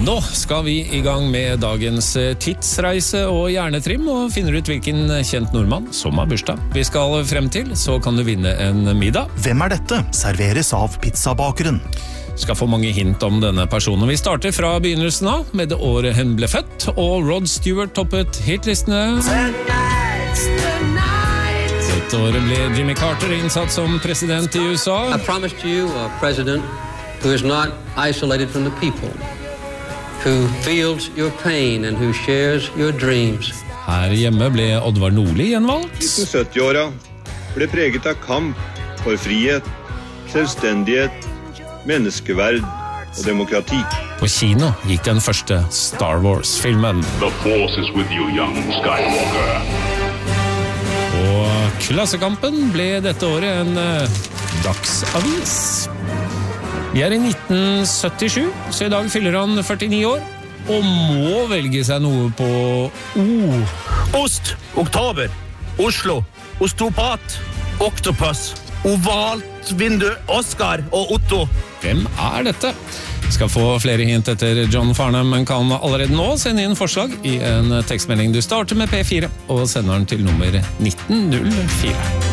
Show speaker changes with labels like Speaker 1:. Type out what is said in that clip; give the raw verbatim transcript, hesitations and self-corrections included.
Speaker 1: Nå skal vi i gang med dagens tidsreise og hjernetrim og finner ut hvilken kjent nordmann som har bursdag. Vi skal frem til, så kan du vinne en middag.
Speaker 2: Hvem er dette? Serveres av pizzabakeren.
Speaker 1: Skal få mange hint om denne personen. Vi starter fra begynnelsen av, med det året hun ble født, og Rod Stewart toppet hitlistene. Dette året ble Jimmy Carter innsatt som president i U S A.
Speaker 3: I promised you a president who is not isolated from the people, who feels your pain and who shares your dreams.
Speaker 1: Her hjemme ble Oddvar Nordli gjenvalgt.
Speaker 4: nittensytti-åra ble preget av kamp for frihet, selvstendighet, menneskeverd og demokrati.
Speaker 1: På kino gikk den første Star Wars-filmen.
Speaker 5: The Force is with you, young Skywalker.
Speaker 1: Og Klassekampen ble dette året en uh, dagsavis. Vi er i nitten syttisju, så i dag fyller han førtini år, og må velge seg noe på O.
Speaker 6: Ost, oktober, Oslo, osteopat, oktopus, ovalt vindu, Oscar og Otto.
Speaker 1: Hvem er dette? Skal få flere hint etter John Farnham, men kan allerede nå sende inn forslag i en tekstmelding. Du starter med P fire og sender den til nummer nitten null fire.